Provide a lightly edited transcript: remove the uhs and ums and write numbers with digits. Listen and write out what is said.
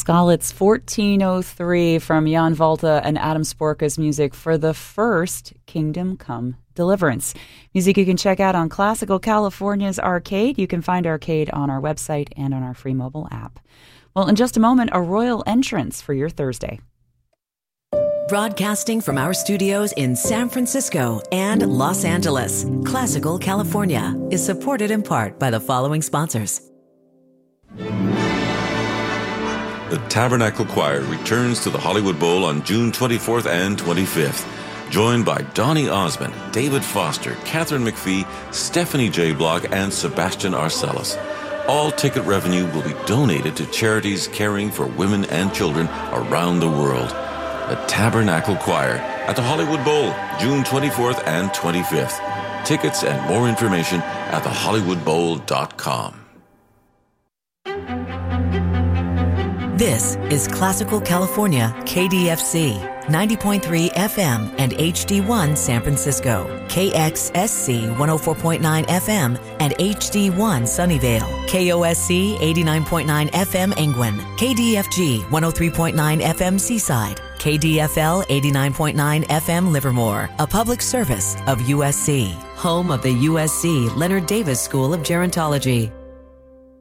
Skalitz 1403 from Jan Volta and Adam Sporka's music for the first Kingdom Come Deliverance. Music you can check out on Classical California's Arcade. You can find Arcade on our website and on our free mobile app. Well, in just a moment, a royal entrance for your Thursday. Broadcasting from our studios in San Francisco and Los Angeles, Classical California is supported in part by the following sponsors. The Tabernacle Choir returns to the Hollywood Bowl on June 24th and 25th. Joined by Donny Osmond, David Foster, Catherine McPhee, Stephanie J. Block, and Sebastian Arcellus. All ticket revenue will be donated to charities caring for women and children around the world. The Tabernacle Choir at the Hollywood Bowl, June 24th and 25th. Tickets and more information at thehollywoodbowl.com. This is Classical California, KDFC, 90.3 FM and HD1 San Francisco, KXSC 104.9 FM and HD1 Sunnyvale, KOSC 89.9 FM Angwin, KDFG 103.9 FM Seaside, KDFL 89.9 FM Livermore, a public service of USC, home of the USC Leonard Davis School of Gerontology.